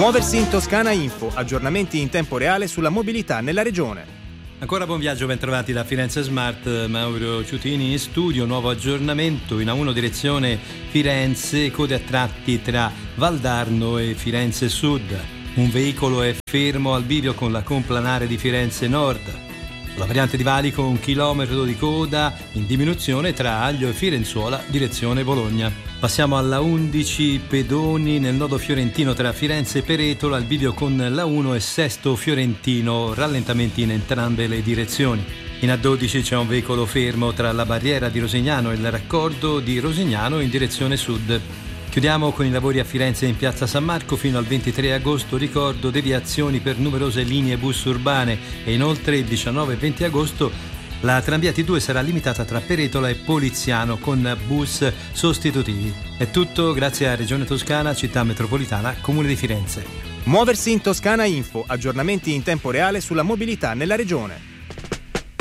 Muoversi in Toscana Info, aggiornamenti in tempo reale sulla mobilità nella regione. Ancora buon viaggio, ben trovati da Firenze Smart, Mauro Ciutini in studio, nuovo aggiornamento in A1 direzione Firenze, code a tratti tra Valdarno e Firenze Sud. Un veicolo è fermo al bivio con la complanare di Firenze Nord. La variante di Valico 1 chilometro di coda in diminuzione tra Aglio e Firenzuola, direzione Bologna. Passiamo alla 11 pedoni nel nodo fiorentino tra Firenze e Peretola, al bivio con la 1 e Sesto Fiorentino, rallentamenti in entrambe le direzioni. In A12 c'è un veicolo fermo tra la barriera di Rosignano e il raccordo di Rosignano in direzione sud. Chiudiamo con i lavori a Firenze in piazza San Marco fino al 23 agosto, ricordo deviazioni per numerose linee bus urbane e inoltre il 19 e 20 agosto la tranvia T2 sarà limitata tra Peretola e Poliziano con bus sostitutivi. È tutto, grazie a Regione Toscana, Città Metropolitana, Comune di Firenze. Muoversi in Toscana Info, aggiornamenti in tempo reale sulla mobilità nella regione.